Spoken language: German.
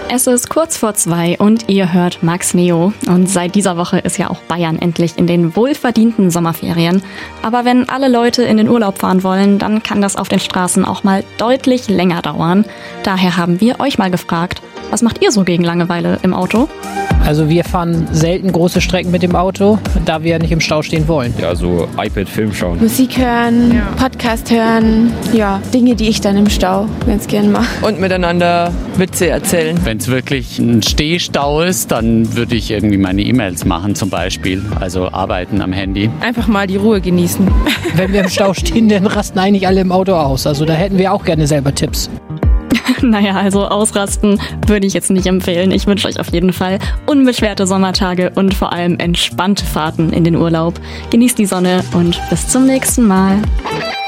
Es ist kurz vor 2 und ihr hört Max Neo. Und seit dieser Woche ist ja auch Bayern endlich in den wohlverdienten Sommerferien. Aber wenn alle Leute in den Urlaub fahren wollen, dann kann das auf den Straßen auch mal deutlich länger dauern. Daher haben wir euch mal gefragt, was macht ihr so gegen Langeweile im Auto? Also wir fahren selten große Strecken mit dem Auto, da wir nicht im Stau stehen wollen. Ja, so iPad-Film schauen. Musik hören, Podcast hören, ja, Dinge, die ich dann im Stau ganz gern mache. Und miteinander Witze erzählen. Wenn es wirklich ein Stehstau ist, dann würde ich irgendwie meine E-Mails machen zum Beispiel, also arbeiten am Handy. Einfach mal die Ruhe genießen. Wenn wir im Stau stehen, dann rasten eigentlich alle im Auto aus. Also da hätten wir auch gerne selber Tipps. Naja, also ausrasten würde ich jetzt nicht empfehlen. Ich wünsche euch auf jeden Fall unbeschwerte Sommertage und vor allem entspannte Fahrten in den Urlaub. Genießt die Sonne und bis zum nächsten Mal.